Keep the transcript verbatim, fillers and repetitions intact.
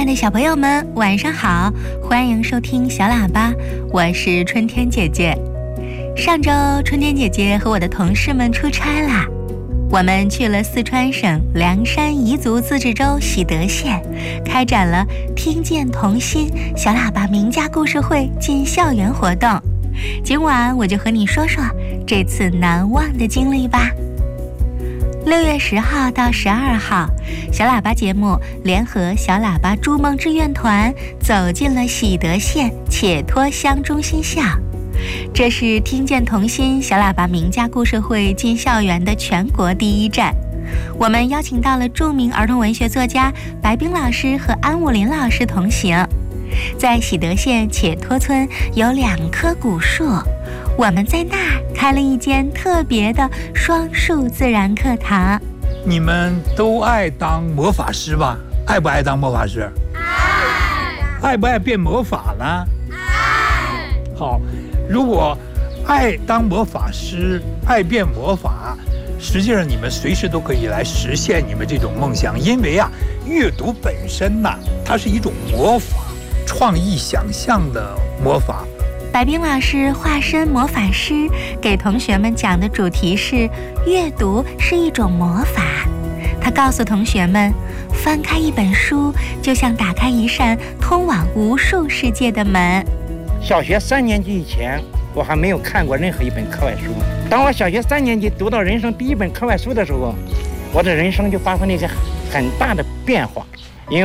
的小朋友们，晚上好，欢迎收听小喇叭，我是春天姐姐。上周春天姐姐和我的同事们出差啦，我们去了四川省凉山彝族自治州喜德县，开展了听见童心小喇叭名家故事会进校园活动。今晚我就和你说说这次难忘的经历吧。六月十号到十二号，小喇叭节目联合小喇叭筑梦志愿团走进了喜德县且托乡中心校。这是听见童心小喇叭名家故事会进校园的全国第一站。我们邀请到了著名儿童文学作家白冰老师和安武林老师同行。在喜德县且托村有两棵古树，我们在那儿开了一间特别的双树自然课堂。 你们都爱当魔法师吧？爱不爱当魔法师？ 爱。 爱不爱变魔法呢？ 爱。 好，如果爱当魔法师，爱变魔法，实际上你们随时都可以来实现你们这种梦想，因为啊，阅读本身呐、啊，它是一种魔法，创意想象的魔法。 白冰老师化身魔法师，给同学们讲的主题是阅读是一种魔法。他告诉同学们，翻开一本书就像打开一扇通往无数世界的门。 小学三年级以前，我还没有看过任何一本课外书。当我小学三年级读到人生第一本课外书的时候，我的人生就发生了一个很大的变化。